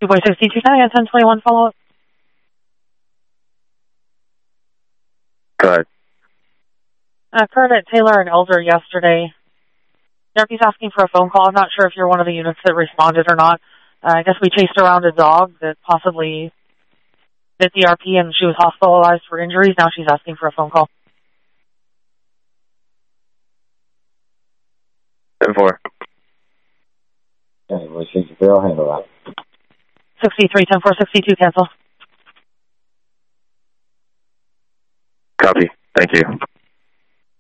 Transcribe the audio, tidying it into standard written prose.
2.62, can I get 1021 follow-up? Go ahead. Occurred at Taylor and Elder yesterday. Deputy's asking for a phone call. I'm not sure if you're one of the units that responded or not. I guess we chased around a dog that possibly bit the RP and she was hospitalized for injuries. Now she's asking for a phone call. 10-4. Okay, we'll see if they'll handle that. 63, 10-4, 62, cancel. Copy. Thank you.